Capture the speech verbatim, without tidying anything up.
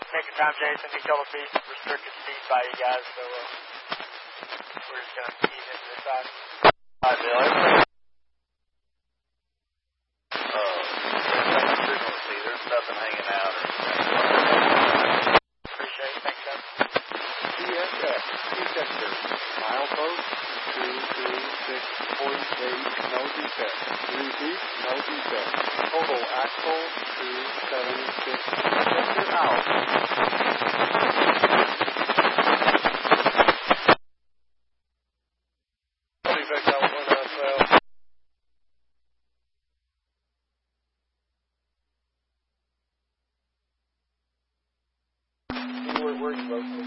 Making time, Jason. He told us he's restricted speed by you guys, so uh, we're just going to ease into this side. All right, Bill. Everything. Uh, frequency. There's nothing hanging out or anything. Appreciate it. Thanks, guys. C S X, detector. Milepost two two six point eight, no defect. Repeat, no defect. Total axle two seven six. Detector out. No defect, California, twelve. Where, where are you located?